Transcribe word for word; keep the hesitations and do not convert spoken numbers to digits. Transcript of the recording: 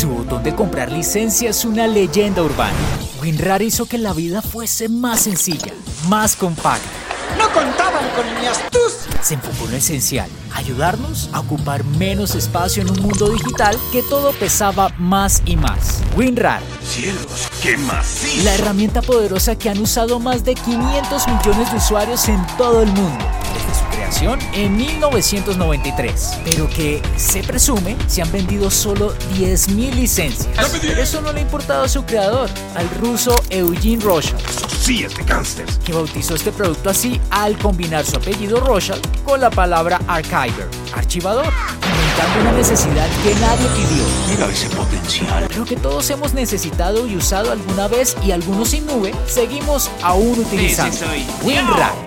Su botón de comprar licencia es una leyenda urbana. WinRAR hizo que la vida fuese más sencilla, más compacta. ¡No contaban con mi astucia! Se enfocó en lo esencial, ayudarnos a ocupar menos espacio en un mundo digital que todo pesaba más y más. WinRAR. ¡Cielos, qué macizo! La herramienta poderosa que han usado más de quinientos millones de usuarios en todo el mundo, desde su creación en mil novecientos noventa y tres, pero que, se presume, se han vendido solo diez mil licencias. Pero eso no le ha importado a su creador, al ruso Eugene Rochal, Sí, este cáncer. que bautizó este producto así al combinar su apellido Rochal con la palabra archiver, archivador, inventando una necesidad que nadie pidió, Mira ese potencial. pero que todos hemos necesitado y usado alguna vez y algunos sin nube seguimos aún utilizando. Ese soy yo. WinRAR,